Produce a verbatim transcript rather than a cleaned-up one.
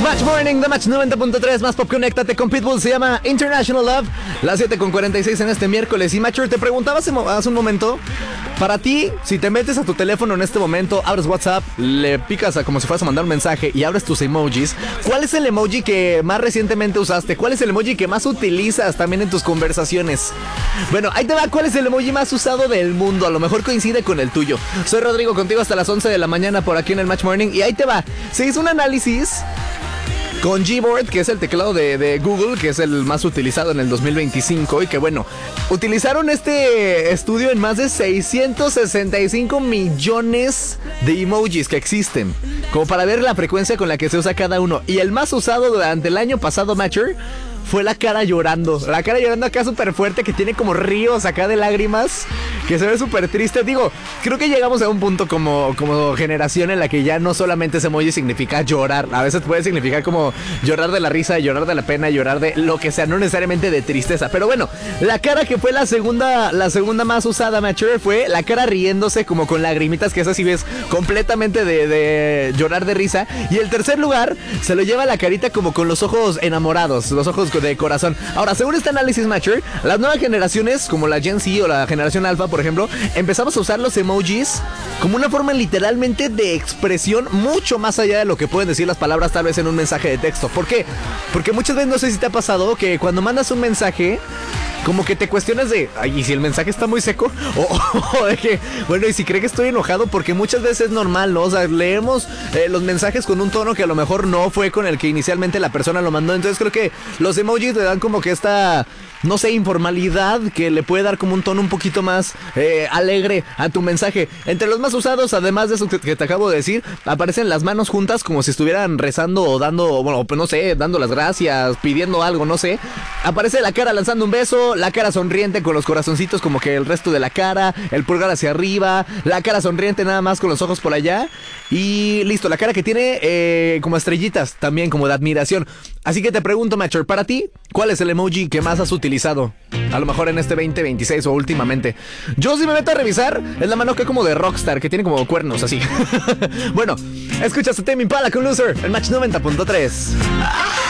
Match Morning, The Match noventa punto tres, más pop, conéctate con Pitbull, se llama International Love, las siete con cuarenta y seis en este miércoles. Y Matcher, te preguntaba hace, hace un momento, para ti, si te metes a tu teléfono en este momento, abres WhatsApp, le picas a como si fueras a mandar un mensaje y abres tus emojis, ¿cuál es el emoji que más recientemente usaste? ¿Cuál es el emoji que más utilizas también en tus conversaciones? Bueno, ahí te va, ¿cuál es el emoji más usado del mundo? A lo mejor coincide con el tuyo. Soy Rodrigo, contigo hasta las once de la mañana por aquí en el Match Morning. Y ahí te va, se hizo un análisis con Gboard, que es el teclado de, de Google, que es el más utilizado en el dos mil veinticinco. Y que bueno, utilizaron este estudio en más de seiscientos sesenta y cinco millones de emojis que existen, como para ver la frecuencia con la que se usa cada uno. Y el más usado durante el año pasado, Matcher, fue la cara llorando. La cara llorando acá súper fuerte, que tiene como ríos acá de lágrimas, que se ve súper triste. Digo, creo que llegamos a un punto como, como generación en la que ya no solamente ese emoji significa llorar. A veces puede significar como llorar de la risa, llorar de la pena, llorar de lo que sea, no necesariamente de tristeza. Pero bueno, la cara que fue la segunda, la segunda más usada, Mature, fue la cara riéndose como con lagrimitas, que esa sí ves completamente de, de llorar de risa. Y el tercer lugar se lo lleva la carita como con los ojos enamorados, los ojos de corazón. Ahora, según este análisis, Matcher, las nuevas generaciones, como la Gen Z o la generación Alpha, por ejemplo, empezamos a usar los emojis como una forma literalmente de expresión mucho más allá de lo que pueden decir las palabras tal vez en un mensaje de texto. ¿Por qué? Porque muchas veces, no sé si te ha pasado, que cuando mandas un mensaje, como que te cuestionas de, ay, ¿y si el mensaje está muy seco? O, o de que, bueno, ¿y si cree que estoy enojado? Porque muchas veces es normal, ¿no? O sea, leemos eh, los mensajes con un tono que a lo mejor no fue con el que inicialmente la persona lo mandó. Entonces creo que los emojis le dan como que esta, no sé, informalidad que le puede dar como un tono un poquito más eh, alegre a tu mensaje. Entre los más usados, además de eso que, que te acabo de decir, aparecen las manos juntas como si estuvieran rezando o dando, bueno, pues no sé, dando las gracias, pidiendo algo, no sé. Aparece la cara lanzando un beso, la cara sonriente con los corazoncitos como que el resto de la cara, el pulgar hacia arriba, la cara sonriente nada más con los ojos por allá. Y listo, la cara que tiene eh, como estrellitas también, como de admiración. Así que te pregunto, Matcher, para ti, ¿cuál es el emoji que más has utilizado? A lo mejor en este veinte veintiséis o últimamente. Yo, si me meto a revisar, es la mano que como de Rockstar, que tiene como cuernos así. Bueno, escuchas a Tame Impala con Loser, el Match noventa punto tres.